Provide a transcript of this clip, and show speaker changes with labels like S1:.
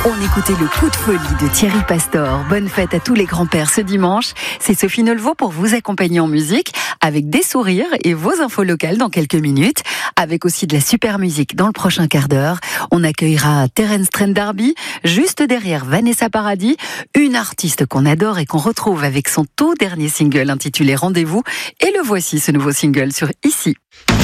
S1: On écoutait le coup de folie de Thierry Pastor. Bonne fête à tous les grands-pères ce dimanche. C'est Sophie Nolvaud pour vous accompagner en musique avec des sourires et vos infos locales dans quelques minutes. Avec aussi de la super musique dans le prochain quart d'heure. On accueillera Terence Trent D'Arby, juste derrière Vanessa Paradis, une artiste qu'on adore et qu'on retrouve avec son tout dernier single intitulé Rendez-vous. Et le voici, ce nouveau single sur Ici.